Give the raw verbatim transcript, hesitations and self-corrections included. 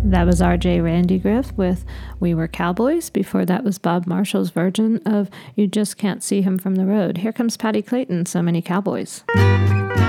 That was R J Randigriff with We Were Cowboys. Before that was Bob Marshall's version of You Just Can't See Him from the Road. Here comes Patti Clayton, So Many Cowboys.